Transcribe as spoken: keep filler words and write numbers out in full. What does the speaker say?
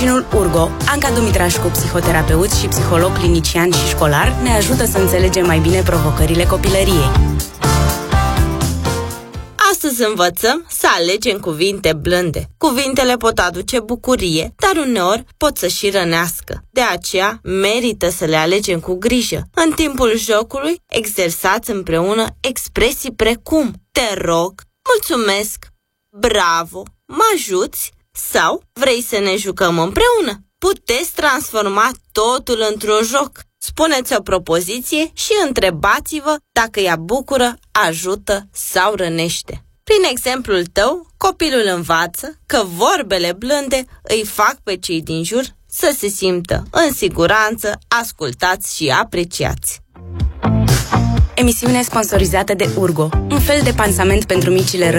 Urgo, Anca Dumitrașcu, psihoterapeut și psiholog clinician și școlar, ne ajută să înțelegem mai bine provocările copilăriei. Astăzi învățăm să alegem cuvinte blânde. Cuvintele pot aduce bucurie, dar uneori pot să și rănească. De aceea, merită să le alegem cu grijă. În timpul jocului, exersați împreună expresii precum te rog, mulțumesc, bravo, mă ajuți sau vrei să ne jucăm împreună. Puteți transforma totul într-un joc. Spuneți o propoziție și întrebați-vă dacă ea bucură, ajută sau rănește. Prin exemplul tău, copilul învață că vorbele blânde îi fac pe cei din jur să se simtă în siguranță, ascultați și apreciați. Emisiune sponsorizată de Urgo, un fel de pansament pentru micile răni